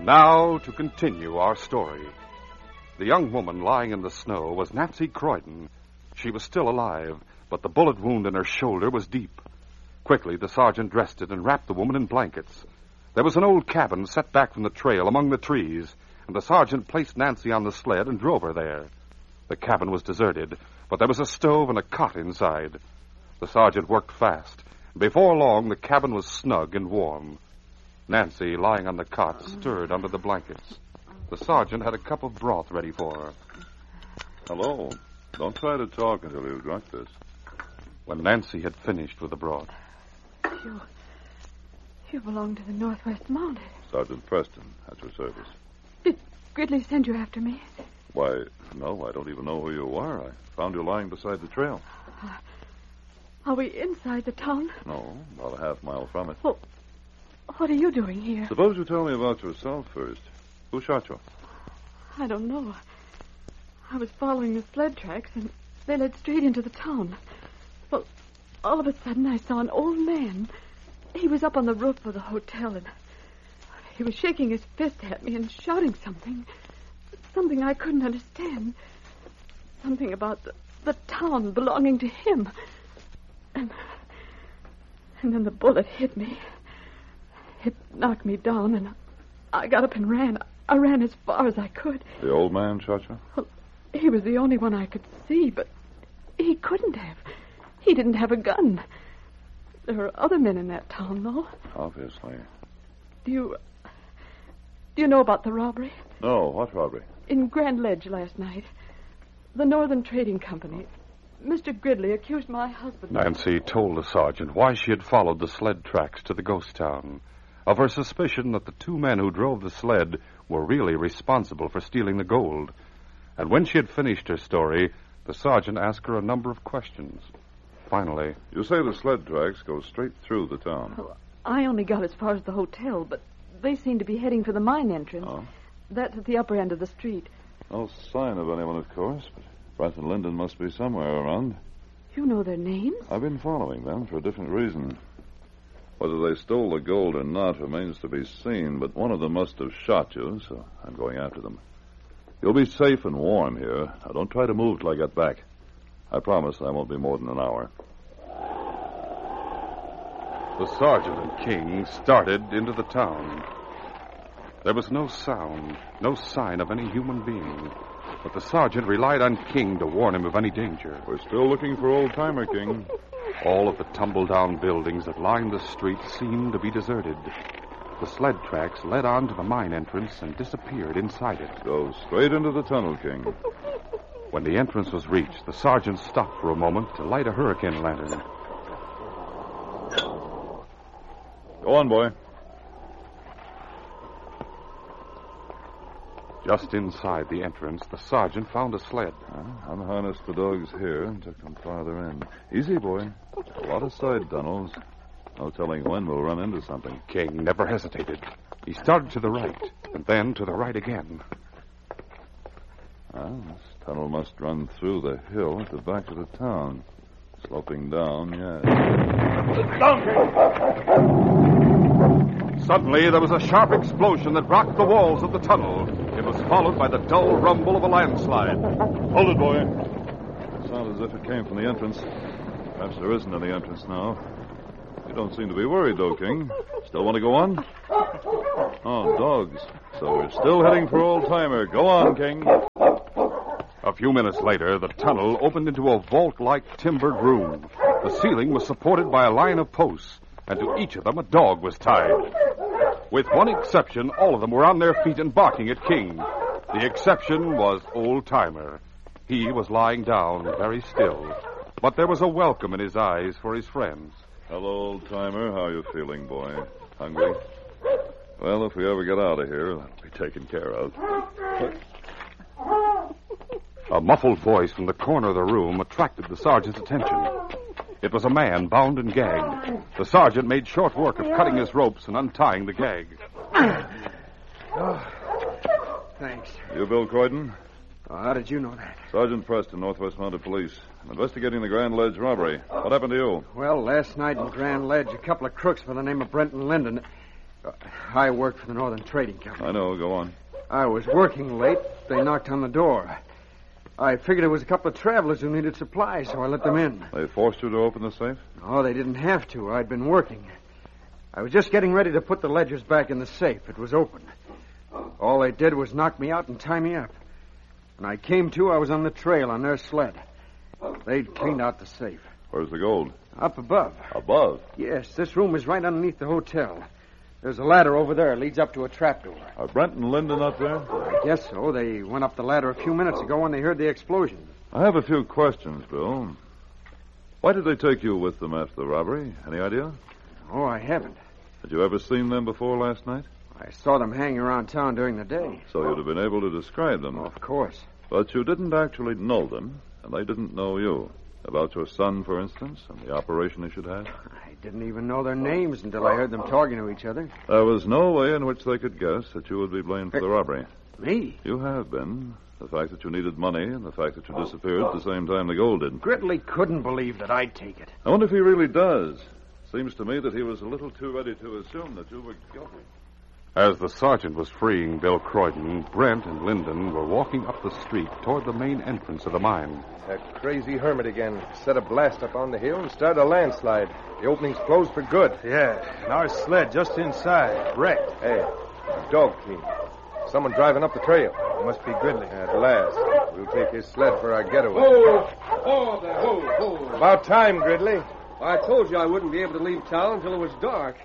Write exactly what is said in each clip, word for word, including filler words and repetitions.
Now to continue our story. The young woman lying in the snow was Nancy Croydon. She was still alive, but the bullet wound in her shoulder was deep. Quickly, the sergeant dressed it and wrapped the woman in blankets. There was an old cabin set back from the trail among the trees, and the sergeant placed Nancy on the sled and drove her there. The cabin was deserted, but there was a stove and a cot inside. The sergeant worked fast. Before long, the cabin was snug and warm. Nancy, lying on the cot, stirred under the blankets. The sergeant had a cup of broth ready for her. Hello. Don't try to talk until you've drunk this. When Nancy had finished with the broth. You... You belong to the Northwest Mounted. Sergeant Preston, at your service. Did Gridley send you after me? Why, no, I don't even know who you are. I found you lying beside the trail. Uh, are we inside the town? No, about a half mile from it. Well, what are you doing here? Suppose you tell me about yourself first. Who shot you? I don't know. I was following the sled tracks, and they led straight into the town. Well, all of a sudden, I saw an old man. He was up on the roof of the hotel, and he was shaking his fist at me and shouting something. Something I couldn't understand. Something about the, the town belonging to him. And, and then the bullet hit me. It knocked me down, and I got up and ran. I ran as far as I could. The old man shot you? Well, he was the only one I could see, but he couldn't have. He didn't have a gun. There were other men in that town, though. Obviously. Do you... Do you know about the robbery? No, what robbery? In Grand Ledge last night. The Northern Trading Company. Mister Gridley accused my husband... Nancy told the sergeant why she had followed the sled tracks to the ghost town. Of her suspicion that the two men who drove the sled were really responsible for stealing the gold. And when she had finished her story, the sergeant asked her a number of questions. Finally... You say the sled tracks go straight through the town. Well, I only got as far as the hotel, but they seem to be heading for the mine entrance. Oh? That's at the upper end of the street. No sign of anyone, of course, but Brett and Linden must be somewhere around. You know their names? I've been following them for a different reason. Whether they stole the gold or not remains to be seen, but one of them must have shot you, so I'm going after them. You'll be safe and warm here. Now, don't try to move till I get back. I promise I won't be more than an hour. The sergeant and King started into the town. There was no sound, no sign of any human being, but the sergeant relied on King to warn him of any danger. We're still looking for Old-Timer, King. All of the tumble-down buildings that lined the street seemed to be deserted. The sled tracks led on to the mine entrance and disappeared inside it. Go straight into the tunnel, King. When the entrance was reached, the sergeant stopped for a moment to light a hurricane lantern. Go on, boy. Just inside the entrance, the sergeant found a sled. Uh, unharnessed the dogs here and took them farther in. Easy, boy. A lot of side tunnels. No telling when we'll run into something. King never hesitated. He started to the right, and then to the right again. Ah, this tunnel must run through the hill at the back of the town. Sloping down, yes. Suddenly, there was a sharp explosion that rocked the walls of the tunnel. It was followed by the dull rumble of a landslide. Hold it, boy. It sounded as if it came from the entrance. Perhaps there isn't any entrance now. You don't seem to be worried, though, King. Still want to go on? Oh, dogs. So we're still heading for Old-Timer. Go on, King. A few minutes later, the tunnel opened into a vault-like timbered room. The ceiling was supported by a line of posts, and to each of them a dog was tied. With one exception, all of them were on their feet and barking at King. The exception was Old-Timer. He was lying down, very still, but there was a welcome in his eyes for his friends. Hello, Old-Timer. How you feeling, boy? Hungry? Well, if we ever get out of here, that'll be taken care of. A muffled voice from the corner of the room attracted the sergeant's attention. It was a man bound and gagged. The sergeant made short work of cutting his ropes and untying the gag. Oh, thanks. You Bill Croydon? Oh, how did you know that? Sergeant Preston, Northwest Mounted Police. I'm investigating the Grand Ledge robbery. What happened to you? Well, last night in Grand Ledge, a couple of crooks by the name of Brent and Linden. Uh, I work for the Northern Trading Company. I know. Go on. I was working late. They knocked on the door. I figured it was a couple of travelers who needed supplies, so I let them in. They forced you to open the safe? Oh, they didn't have to. I'd been working. I was just getting ready to put the ledgers back in the safe. It was open. All they did was knock me out and tie me up. When I came to, I was on the trail on their sled. They'd cleaned out the safe. Where's the gold? Up above. Above? Yes, this room is right underneath the hotel. There's a ladder over there. It leads up to a trapdoor. Are Brent and Linden up there? I guess so. They went up the ladder a few minutes ago when they heard the explosion. I have a few questions, Bill. Why did they take you with them after the robbery? Any idea? Oh, I haven't. Had you ever seen them before last night? I saw them hanging around town during the day. So you'd have been able to describe them. Oh, of course. But you didn't actually know them, and they didn't know you. About your son, for instance, and the operation he should have? I didn't even know their names until I heard them talking to each other. There was no way in which they could guess that you would be blamed for the robbery. Me? You have been. The fact that you needed money and the fact that you disappeared at the same time the gold did. Gridley couldn't believe that I'd take it. I wonder if he really does. Seems to me that he was a little too ready to assume that you were guilty. As the sergeant was freeing Bill Croydon, Brent and Linden were walking up the street toward the main entrance of the mine. That crazy hermit again set a blast up on the hill and started a landslide. The opening's closed for good. Yeah, and our sled just inside, wrecked. Hey, dog team. Someone driving up the trail. It must be Gridley. At last. We'll take his sled for our getaway. Whoa! Oh, there, whoa, whoa. About time, Gridley. I told you I wouldn't be able to leave town until it was dark.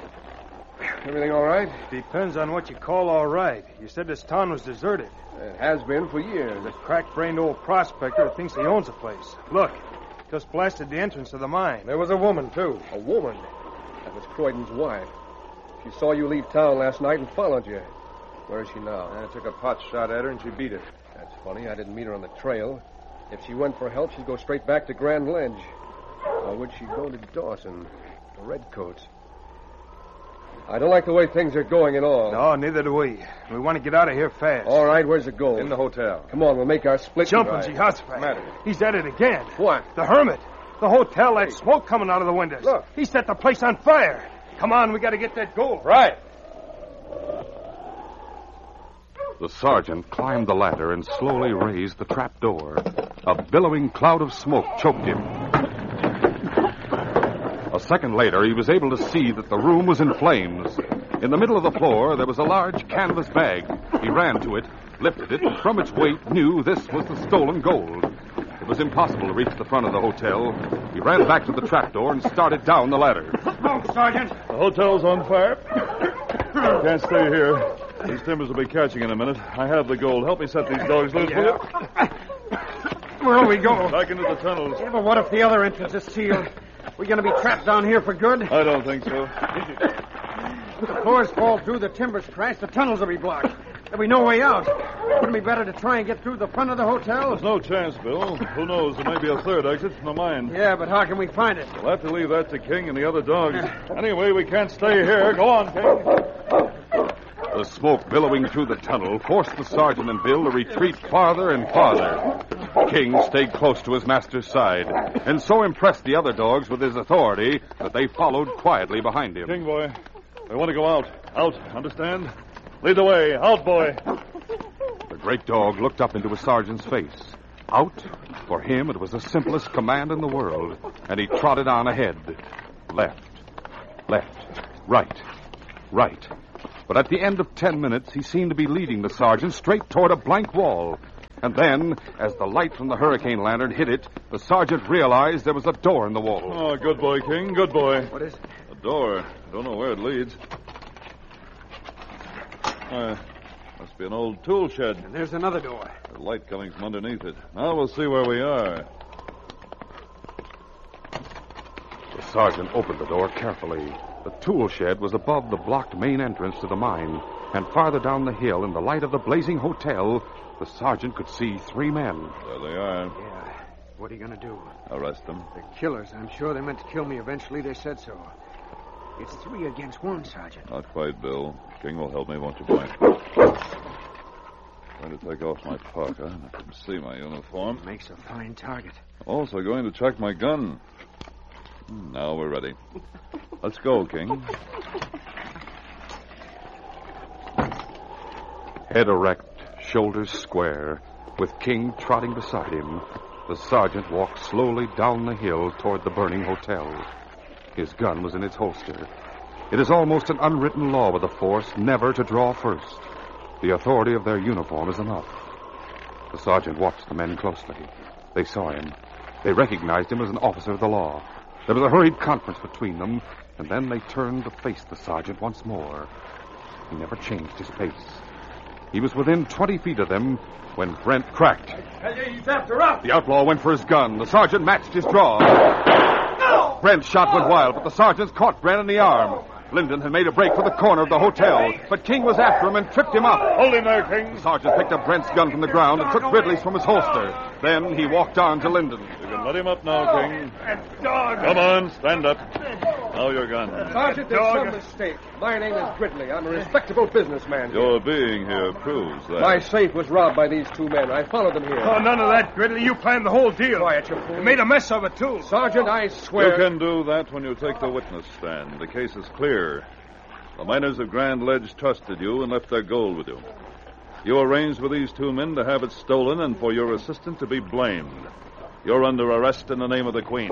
Everything all right? Depends on what you call all right. You said this town was deserted. It has been for years. The crack-brained old prospector thinks he owns the place. Look, just blasted the entrance to the mine. There was a woman, too. A woman? That was Croydon's wife. She saw you leave town last night and followed you. Where is she now? I took a pot shot at her and she beat it. That's funny. I didn't meet her on the trail. If she went for help, she'd go straight back to Grand Ledge. Or would she go to Dawson? The Redcoats? I don't like the way things are going at all. No, neither do we. We want to get out of here fast. All right, where's the gold? In the hotel. Come on, we'll make our split. Jumping right. Jehoshaphat. Matter. He's at it again. What? The hermit. The hotel, that smoke coming out of the windows. Look. He set the place on fire. Come on, we got to get that gold. Right. The sergeant climbed the ladder and slowly raised the trap door. A billowing cloud of smoke choked him. A second later, he was able to see that the room was in flames. In the middle of the floor, there was a large canvas bag. He ran to it, lifted it, and from its weight knew this was the stolen gold. It was impossible to reach the front of the hotel. He ran back to the trapdoor and started down the ladder. Smoke, Sergeant. The hotel's on fire. Can't stay here. These timbers will be catching in a minute. I have the gold. Help me set these dogs loose, will you? Where'll we go? Back into the tunnels. Yeah, but what if the other entrance is sealed? We're going to be trapped down here for good? I don't think so. If the floors fall through, the timbers crash, the tunnels will be blocked. There'll be no way out. Wouldn't it be better to try and get through the front of the hotel? There's no chance, Bill. Who knows? There may be a third exit from the mine. Yeah, but how can we find it? We'll have to leave that to King and the other dogs. Anyway, we can't stay here. Go on, King. The smoke billowing through the tunnel forced the sergeant and Bill to retreat farther and farther. King stayed close to his master's side, and so impressed the other dogs with his authority that they followed quietly behind him. King, boy, we want to go out. Out, understand? Lead the way. Out, boy. The great dog looked up into his sergeant's face. Out? For him, it was the simplest command in the world, and he trotted on ahead. Left, left, right, right. But at the end of ten minutes, he seemed to be leading the sergeant straight toward a blank wall. And then, as the light from the hurricane lantern hit it, the sergeant realized there was a door in the wall. Oh, good boy, King. Good boy. What is it? A door. Don't know where it leads. Uh, must be an old tool shed. And there's another door. The light coming from underneath it. Now we'll see where we are. The sergeant opened the door carefully. The tool shed was above the blocked main entrance to the mine, and farther down the hill, in the light of the blazing hotel, the sergeant could see three men. There they are. Yeah. What are you going to do? Arrest them. They're killers. I'm sure they meant to kill me eventually. They said so. It's three against one, Sergeant. Not quite, Bill. King will help me, won't you, boy? Going to take off my parka. I can see my uniform. Makes a fine target. Also going to check my gun. Now we're ready. Let's go, King. Head erect, shoulders square, with King trotting beside him, the sergeant walked slowly down the hill toward the burning hotel. His gun was in its holster. It is almost an unwritten law with the force never to draw first. The authority of their uniform is enough. The sergeant watched the men closely. They saw him. They recognized him as an officer of the law. There was a hurried conference between them, and then they turned to face the sergeant once more. He never changed his pace. He was within twenty feet of them when Brent cracked. Tell you, he's after us. The outlaw went for his gun. The sergeant matched his draw. No! Brent's shot went wild, but the sergeant caught Brent in the arm. Linden had made a break for the corner of the hotel, but King was after him and tripped him up. Hold him there, King. The sergeant picked up Brent's gun from the ground and took Ridley's from his holster. Then he walked on to Linden. You can let him up now, King. That dog. Come on, stand up. Now your gun. Sergeant, there's some mistake. My name is Gridley. I'm a respectable businessman. Your being here proves that. My safe was robbed by these two men. I followed them here. Oh, none of that, Gridley. You planned the whole deal. Quiet, you fool. You made a mess of it, too. Sergeant, I swear... You can do that when you take the witness stand. The case is clear. The miners of Grand Ledge trusted you and left their gold with you. You arranged with these two men to have it stolen and for your assistant to be blamed. You're under arrest in the name of the Queen.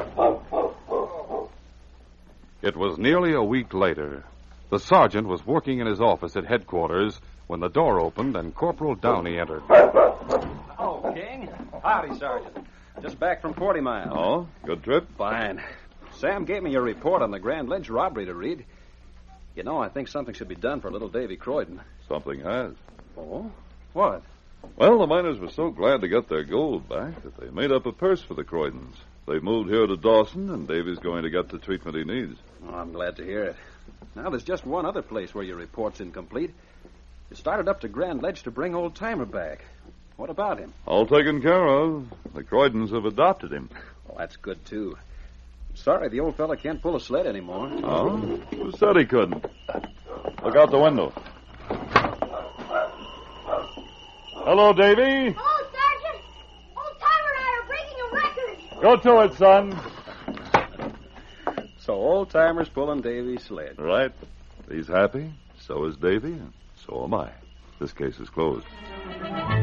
It was nearly a week later. The sergeant was working in his office at headquarters when the door opened and Corporal Downey entered. Oh, King. Howdy, Sergeant. Just back from Forty Mile. Oh, good trip? Fine. Sam gave me your report on the Grand Ledge robbery to read. You know, I think something should be done for little Davy Croydon. Something has. Oh? What? Well, the miners were so glad to get their gold back that they made up a purse for the Croydons. They've moved here to Dawson, and Davy's going to get the treatment he needs. Oh, I'm glad to hear it. Now, there's just one other place where your report's incomplete. You started up to Grand Ledge to bring Old Timer back. What about him? All taken care of. The Croydons have adopted him. Well, that's good, too. Sorry the old fella can't pull a sled anymore. Oh? Who said he couldn't? Look out the window. Hello, Davy. Oh, Sergeant! Old Timer and I are breaking a record. Go to it, son. So Old Timer's pulling Davy's sled. Right. He's happy. So is Davy, and so am I. This case is closed.